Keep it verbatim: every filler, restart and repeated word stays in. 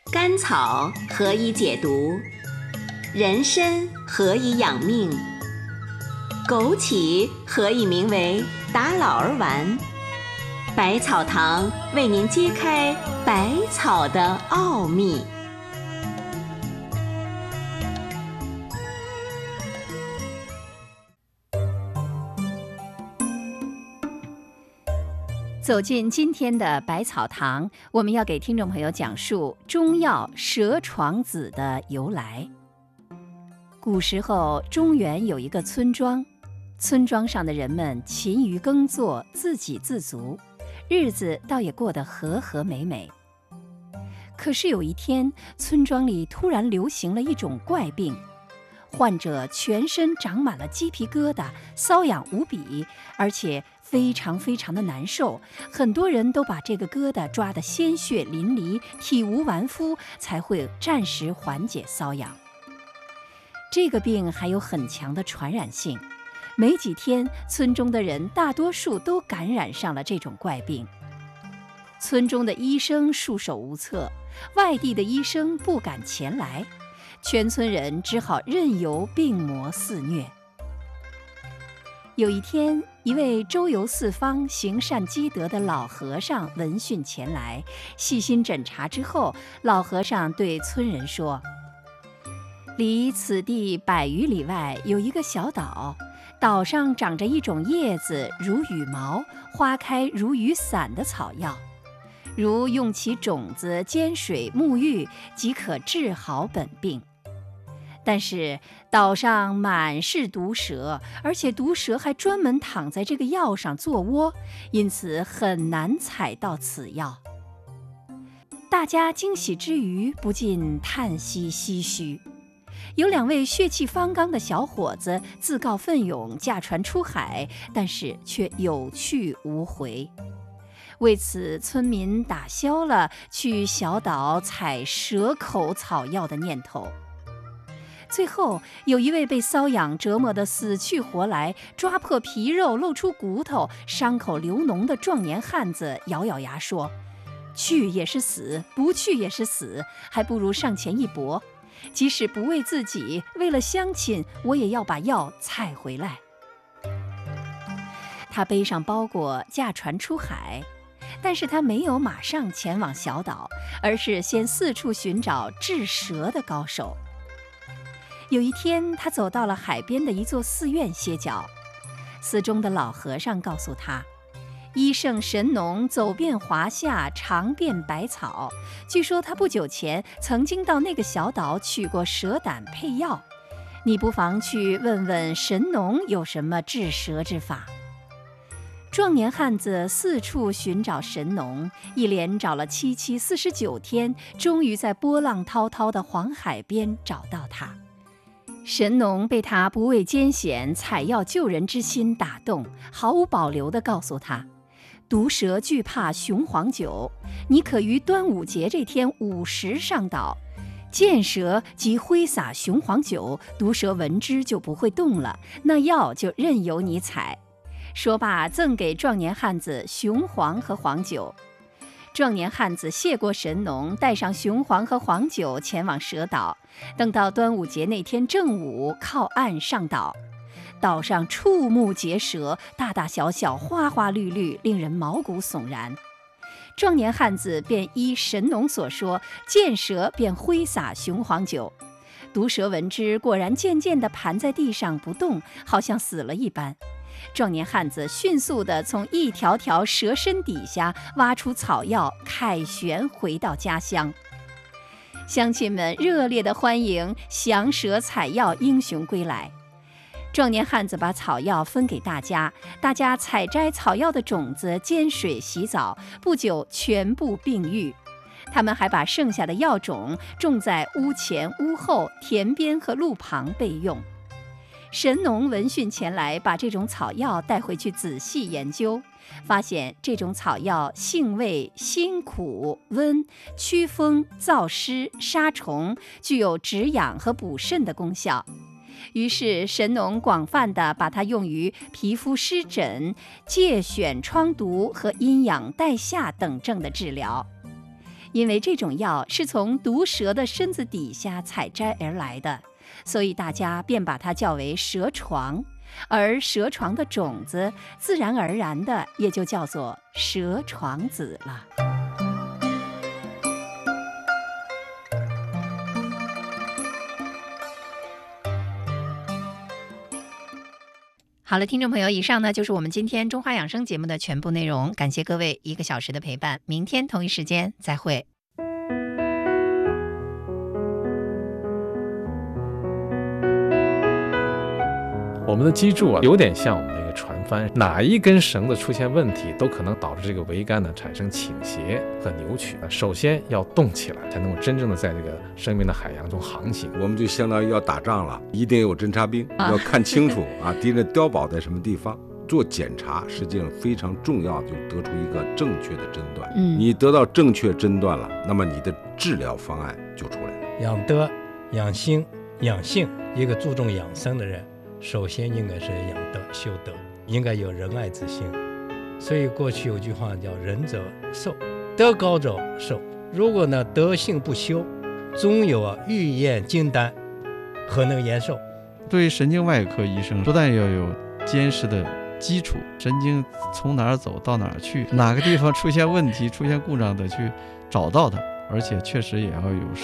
甘草何以解毒？人参何以养命？枸杞何以名为打老儿丸？百草堂为您揭开百草的奥秘。 走进今天的百草堂，我们要给听众朋友讲述中药蛇床子的由来。古时候，中原有一个村庄，村庄上的人们勤于耕作，自给自足，日子倒也过得和和美美。可是有一天，村庄里突然流行了一种怪病，患者全身长满了鸡皮疙瘩，瘙痒无比，而且非常非常的难受，很多人都把这个疙瘩抓得鲜血淋漓，体无完肤，才会暂时缓解瘙痒。这个病还有很强的传染性，没几天，村中的人大多数都感染上了这种怪病。村中的医生束手无策，外地的医生不敢前来，全村人只好任由病魔肆虐。有一天，一位周游四方、行善积德的老和尚闻讯前来，细心诊查之后，老和尚对村人说：离此地百余里外有一个小岛，岛上长着一种叶子如羽毛、花开如雨伞的草药，如用其种子煎水沐浴，即可治好本病。但是岛上满是毒蛇，而且毒蛇还专门躺在这个药上做窝，因此很难采到此药。大家惊喜之余，不禁叹息唏嘘。有两位血气方刚的小伙子自告奋勇驾船出海，但是却有去无回。为此，村民打消了去小岛采蛇口草药的念头。最后，有一位被瘙痒折磨得死去活来，抓破皮肉露出骨头，伤口流脓的壮年汉子咬咬牙说：去也是死，不去也是死，还不如上前一搏，即使不为自己，为了乡亲，我也要把药采回来。他背上包裹，驾船出海，但是他没有马上前往小岛，而是先四处寻找治蛇的高手。有一天，他走到了海边的一座寺院歇脚，寺中的老和尚告诉他，医圣神农走遍华夏，尝遍百草，据说他不久前曾经到那个小岛取过蛇胆配药，你不妨去问问神农有什么治蛇之法。壮年汉子四处寻找神农，一连找了七七四十九天，终于在波浪滔滔的黄海边找到他。神农被他不畏艰险、采药救人之心打动，毫无保留地告诉他，毒蛇惧怕雄黄酒，你可于端午节这天午时上岛，见蛇即挥洒雄黄酒，毒蛇闻之就不会动了，那药就任由你采。说罢，赠给壮年汉子雄黄和黄酒。壮年汉子谢过神农，带上雄黄和黄酒前往蛇岛。等到端午节那天正午，靠岸上岛，岛上触目结舌，大大小小，花花绿绿，令人毛骨悚然。壮年汉子便依神农所说，见蛇便挥洒雄黄酒。毒蛇闻之，果然渐渐地盘在地上不动，好像死了一般。壮年汉子迅速地从一条条蛇身底下挖出草药，凯旋回到家乡。乡亲们热烈地欢迎降蛇采药英雄归来。壮年汉子把草药分给大家，大家采摘草药的种子，煎水洗澡，不久全部病愈。他们还把剩下的药种种在屋前、屋后、田边和路旁备用。神农闻讯前来，把这种草药带回去仔细研究，发现这种草药性味辛苦温，祛风燥湿杀虫，具有止痒和补肾的功效。于是神农广泛地把它用于皮肤湿疹、疥癣疮毒和阴阳带下等症的治疗。 因为这种药是从毒蛇的身子底下采摘而来的，所以大家便把它叫为蛇床，而蛇床的种子自然而然的也就叫做蛇床子了。好了，听众朋友，以上呢就是我们今天中华养生节目的全部内容，感谢各位一个小时的陪伴，明天同一时间再会。 我们的脊柱啊，有点像我们的一个船帆，哪一根绳子出现问题，都可能导致这个桅杆呢产生倾斜和扭曲。首先要动起来，才能够真正的在这个生命的海洋中航行。 我们就相当于要打仗了，一定有侦察兵，要看清楚啊，敌人碉堡在什么地方。做检查实际上非常重要，就得出一个正确的诊断。嗯，你得到正确诊断了，那么你的治疗方案就出来了。 养德、养心、养性，一个注重养生的人，首先应该是养德修德，应该有仁爱之心。所以过去有句话叫仁者寿，德高者寿。如果呢德性不修，终有啊欲验金丹，何能延寿？ 对于神经外科医生，不但要有坚实的基础，神经从哪儿走到哪儿去，哪个地方出现问题出现故障的去找到它，而且确实也要有